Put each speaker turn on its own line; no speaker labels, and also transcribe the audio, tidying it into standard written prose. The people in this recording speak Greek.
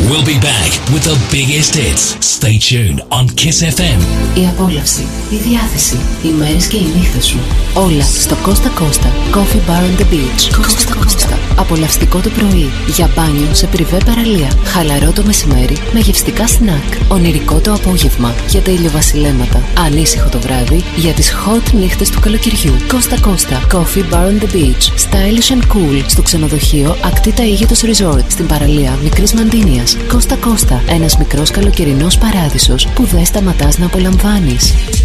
We'll be back with the biggest hits. Stay tuned on Kiss FM.
Η απόλαυση, η διάθεση, οι μέρες και οι νύχτες σου. Όλα στο Costa Costa Coffee Bar on the Beach. Costa Costa. Απολαυστικό το πρωί, για μπάνιο σε πριβέ παραλία. Χαλαρό το μεσημέρι με γευστικά σνακ. Ονειρικό το απόγευμα για τα ηλιοβασιλέματα. Ανήσυχο το βράδυ για τις hot νύχτες του καλοκαιριού. Costa Costa Coffee Bar on the Beach. Stylish and cool στο ξενοδοχείο Ακτή Ταΐγητος Resort στην παραλία Μικρής Μαντίνιας. Costa Costa, ένας μικρός καλοκαιρινός παράδεισος που δεν σταματάς να απολαμβάνεις.